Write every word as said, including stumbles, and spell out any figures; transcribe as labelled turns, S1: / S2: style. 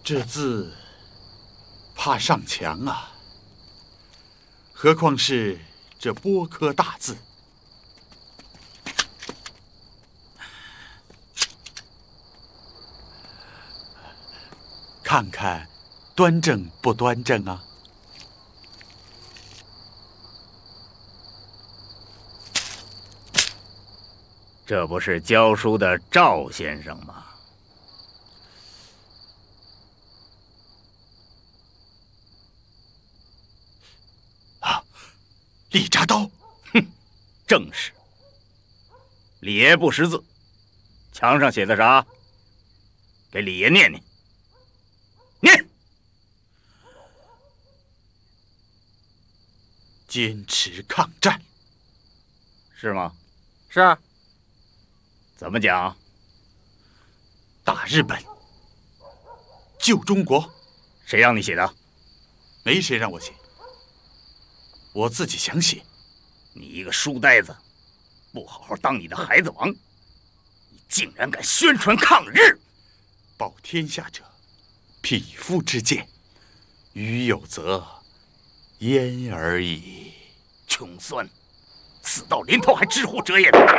S1: 这字怕上墙啊，何况是这波科大字。看看端正不端正啊？
S2: 这不是教书的赵先生吗？
S1: 啊，李铡刀，
S2: 哼，正是。李爷不识字，墙上写的啥？给李爷念念。念。
S1: 坚持抗战，
S2: 是吗？
S3: 是啊。
S2: 怎么讲？
S1: 打日本，救中国。
S2: 谁让你写的？
S1: 没谁让我写，我自己想写。
S2: 你一个书呆子，不好好当你的孩子王，你竟然敢宣传抗日！
S1: 报天下者，匹夫之见，予有责，焉而已。
S2: 穷酸，死到临头还之乎者也！